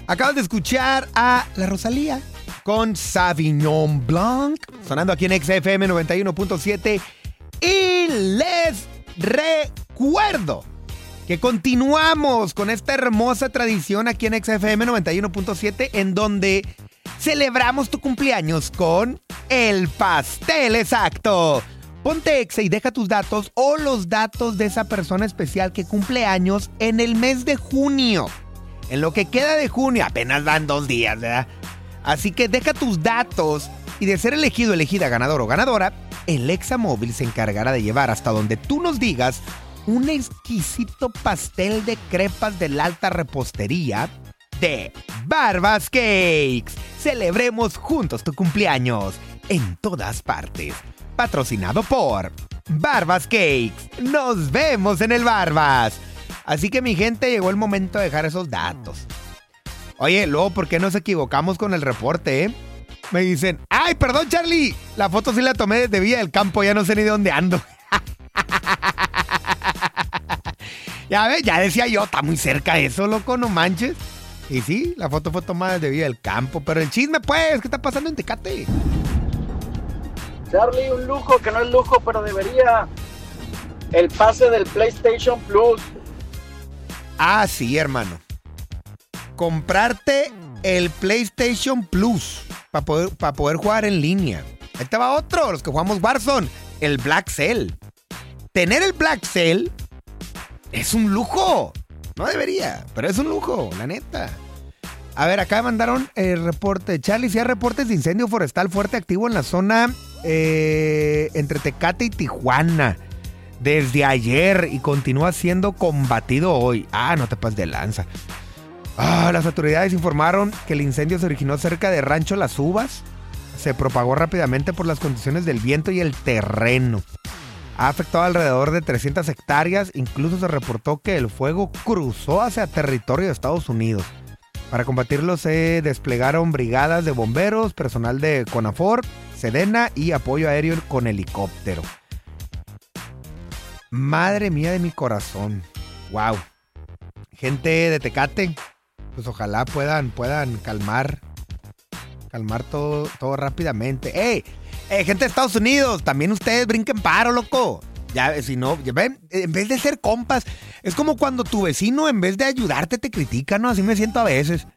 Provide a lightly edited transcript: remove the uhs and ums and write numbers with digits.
Acabas de escuchar a la Rosalía con Sauvignon Blanc, sonando aquí en XFM 91.7. Y les recuerdo que continuamos con esta hermosa tradición aquí en XFM 91.7, en donde celebramos tu cumpleaños con el pastel exacto. Ponte Exa y deja tus datos o los datos de esa persona especial que cumple años en el mes de junio. En lo que queda de junio, apenas van 2 días, ¿verdad? Así que deja tus datos y de ser elegido, elegida, ganador o ganadora, el Exa Móvil se encargará de llevar hasta donde tú nos digas un exquisito pastel de crepas de la alta repostería de Barbas Cakes. Celebremos juntos tu cumpleaños en todas partes. Patrocinado por Barbas Cakes. Nos vemos en el Barbas. Así que mi gente, llegó el momento de dejar esos datos. Oye, luego, ¿por qué nos equivocamos con el reporte, Me dicen, ¡ay, perdón, Charlie! La foto sí la tomé desde Villa del Campo, ya no sé ni de dónde ando. Ya ves, ya decía yo, está muy cerca eso, loco, no manches. Y sí, la foto fue tomada desde Villa del Campo, pero el chisme, pues, ¿qué está pasando en Tecate? Charlie, un lujo que no es lujo, pero debería. El pase del PlayStation Plus. Ah, sí, hermano. Comprarte el PlayStation Plus para poder jugar en línea. Ahí te va otro, los que jugamos Warzone, el Black Cell. Tener el Black Cell es un lujo. No debería, pero es un lujo, la neta. A ver, acá me mandaron el reporte. Charlie, si hay reportes de incendio forestal fuerte activo en la zona entre Tecate y Tijuana desde ayer y continúa siendo combatido hoy. Ah, no te pases de lanza. Las autoridades informaron que el incendio se originó cerca de Rancho Las Uvas. Se propagó rápidamente por las condiciones del viento y el terreno. Ha afectado alrededor de 300 hectáreas. Incluso se reportó que el fuego cruzó hacia territorio de Estados Unidos. Para combatirlo se desplegaron brigadas de bomberos, personal de CONAFOR, Sedena y apoyo aéreo con helicóptero. Madre mía de mi corazón. Wow. Gente de Tecate, pues ojalá puedan calmar todo rápidamente. Gente de Estados Unidos, también ustedes brinquen paro, loco. Ya, si no, ya ven, en vez de ser compas, es como cuando tu vecino en vez de ayudarte te critica, ¿no? Así me siento a veces.